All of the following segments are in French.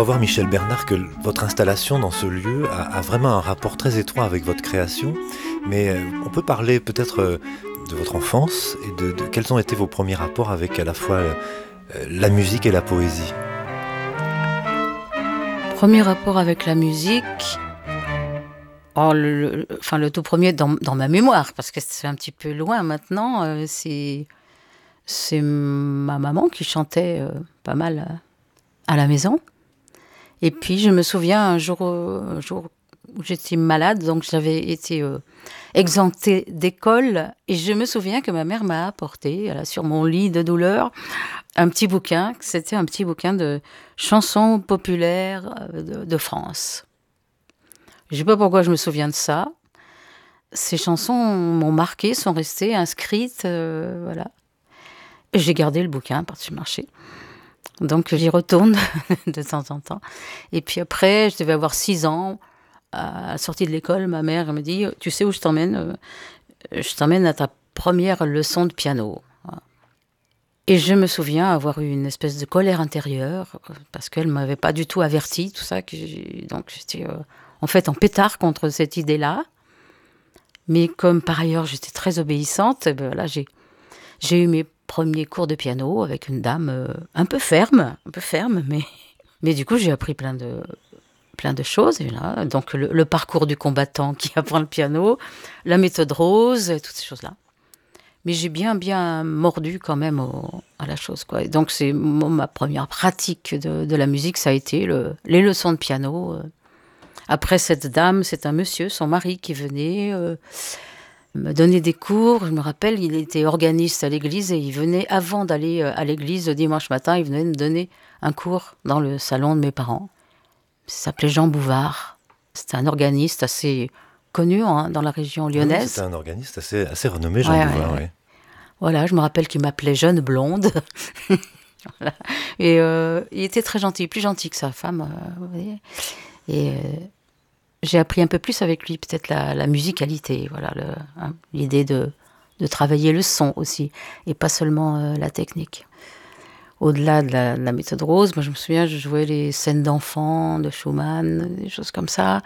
va voir, Michel Bernard, que votre installation dans ce lieu a vraiment un rapport très étroit avec votre création. Mais on peut parler peut-être de votre enfance et de quels ont été vos premiers rapports avec à la fois la musique et la poésie. Premier rapport avec la musique, le tout premier dans ma mémoire, parce que c'est un petit peu loin maintenant, c'est ma maman qui chantait pas mal à la maison. Et puis je me souviens un jour où j'étais malade, donc j'avais été exemptée d'école, et je me souviens que ma mère m'a apporté, sur mon lit de douleur, un petit bouquin. C'était un petit bouquin de chansons populaires de France. Je ne sais pas pourquoi je me souviens de ça. Ces chansons m'ont marqué, sont restées inscrites, voilà. Et j'ai gardé le bouquin par-dessus le marché. Donc j'y retourne de temps en temps. Et puis après, je devais avoir 6 ans. À la sortie de l'école, ma mère me dit « Tu sais où je t'emmène ? Je t'emmène à ta première leçon de piano. » Et je me souviens avoir eu une espèce de colère intérieure, parce qu'elle ne m'avait pas du tout averti, tout ça. Donc j'étais en fait en pétard contre cette idée-là. Mais comme par ailleurs j'étais très obéissante, là j'ai eu mes premiers cours de piano avec une dame un peu ferme, mais du coup j'ai appris plein de choses. Et là, donc le parcours du combattant qui apprend le piano, la méthode Rose, et toutes ces choses-là. Mais j'ai bien mordu quand même à la chose, quoi. Et donc c'est ma première pratique de la musique, ça a été les leçons de piano. Après cette dame, c'est un monsieur, son mari, qui venait me donner des cours. Je me rappelle, il était organiste à l'église et il venait, avant d'aller à l'église le dimanche matin, il venait me donner un cours dans le salon de mes parents. Il s'appelait Jean Bouvard. C'était un organiste assez connu dans la région lyonnaise. Oui, c'était un organiste assez renommé, Jean Bouvard. Ouais. Voilà, je me rappelle qu'il m'appelait Jeune Blonde. Voilà. Et il était très gentil, plus gentil que sa femme. Vous voyez. Et j'ai appris un peu plus avec lui, peut-être la musicalité, voilà, l'idée de travailler le son aussi, et pas seulement la technique. Au-delà de la méthode Rose, moi je me souviens, je jouais les scènes d'enfants, de Schumann, des choses comme ça.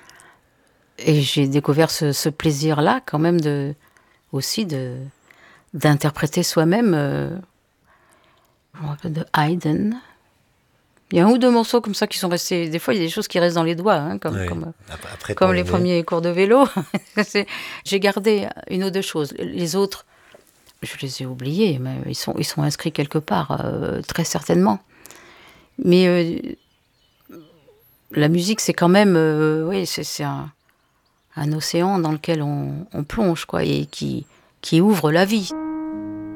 Et j'ai découvert ce plaisir-là, quand même, aussi d'interpréter soi-même. Je me rappelle de Haydn. Il y a un ou deux morceaux comme ça qui sont restés. Des fois, il y a des choses qui restent dans les doigts, comme les premiers cours de vélo. J'ai gardé une ou deux choses. Les autres, je les ai oubliés, mais ils sont inscrits quelque part, très certainement. Mais la musique, c'est quand même, c'est un océan dans lequel on plonge, quoi, et qui ouvre la vie.